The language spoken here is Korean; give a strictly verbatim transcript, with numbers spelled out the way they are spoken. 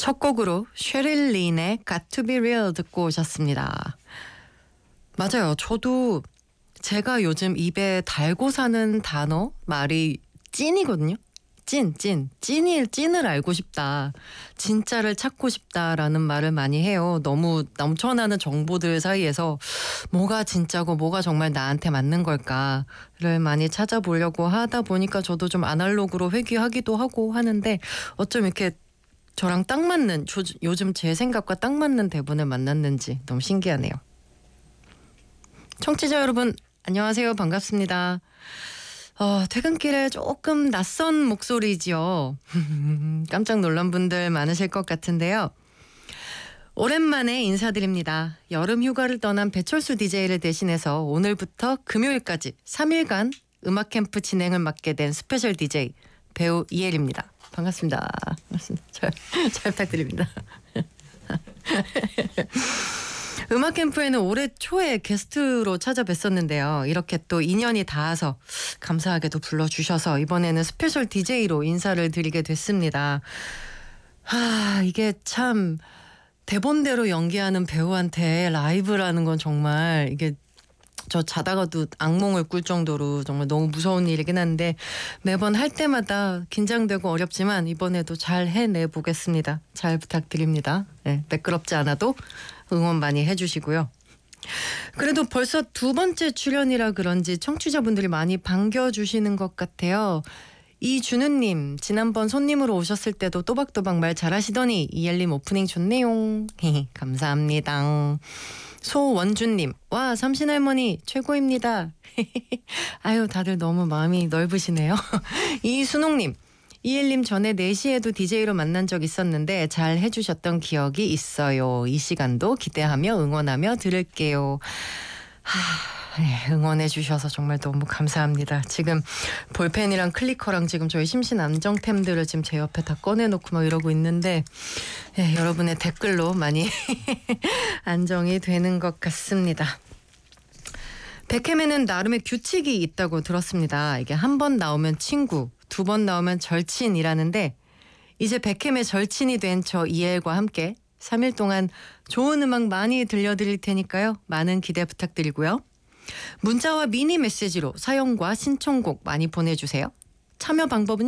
첫 곡으로 쉐릴 린의 Got to be real 듣고 오셨습니다. 맞아요. 저도 제가 요즘 입에 달고 사는 단어 말이 찐이거든요. 찐, 찐, 찐이, 찐을 알고 싶다. 진짜를 찾고 싶다라는 말을 많이 해요. 너무 넘쳐나는 정보들 사이에서 뭐가 진짜고 뭐가 정말 나한테 맞는 걸까를 많이 찾아보려고 하다 보니까 저도 좀 아날로그로 회귀하기도 하고 하는데 어쩜 이렇게 저랑 딱 맞는, 조, 요즘 제 생각과 딱 맞는 대본을 만났는지 너무 신기하네요. 청취자 여러분 안녕하세요. 반갑습니다. 어, 퇴근길에 조금 낯선 목소리지요. 깜짝 놀란 분들 많으실 것 같은데요. 오랜만에 인사드립니다. 여름 휴가를 떠난 배철수 디제이를 대신해서 오늘부터 금요일까지 삼 일간 음악 캠프 진행을 맡게 된 스페셜 디제이 배우 이엘입니다. 반갑습니다. 반갑습니다. 잘, 잘 부탁드립니다. 음악 캠프에는 올해 초에 게스트로 찾아뵀었는데요. 이렇게 또 인연이 닿아서 감사하게도 불러주셔서 이번에는 스페셜 디제이로 인사를 드리게 됐습니다. 아, 이게 참 대본대로 연기하는 배우한테 라이브라는 건 정말 이게 저 자다가도 악몽을 꿀 정도로 정말 너무 무서운 일이긴 한데 매번 할 때마다 긴장되고 어렵지만 이번에도 잘 해내보겠습니다. 잘 부탁드립니다. 네, 매끄럽지 않아도 응원 많이 해주시고요. 그래도 벌써 두 번째 출연이라 그런지 청취자분들이 많이 반겨주시는 것 같아요. 이준우님, 지난번 손님으로 오셨을 때도 또박또박 말 잘하시더니 이엘님 오프닝 좋네요. 감사합니다. 소원준님, 와 삼신할머니 최고입니다. 아유 다들 너무 마음이 넓으시네요. 이순옥님, 이엘님 전에 네 시에도 디제이로 만난 적 있었는데 잘 해주셨던 기억이 있어요. 이 시간도 기대하며 응원하며 들을게요. 하, 네, 응원해 주셔서 정말 너무 감사합니다. 지금 볼펜이랑 클리커랑 지금 저희 심신 안정템들을 지금 제 옆에 다 꺼내놓고 막 이러고 있는데 네, 여러분의 댓글로 많이 안정이 되는 것 같습니다. 백햄에는 나름의 규칙이 있다고 들었습니다. 이게 한 번 나오면 친구, 두 번 나오면 절친이라는데 이제 백햄의 절친이 된 저 이엘과 함께 삼 일 동안 좋은 음악 많이 들려드릴 테니까요. 많은 기대 부탁드리고요. 문자와 미니 메시지로 사연과 신청곡 많이 보내주세요. 참여 방법은